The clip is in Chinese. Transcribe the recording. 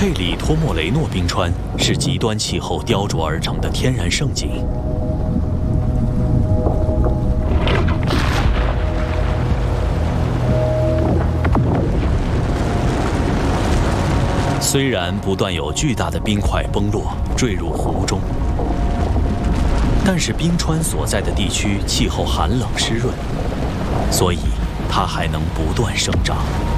佩里托莫雷诺冰川是极端气候雕琢而成的天然胜景。虽然不断有巨大的冰块崩落坠入湖中，但是冰川所在的地区气候寒冷湿润，所以它还能不断生长。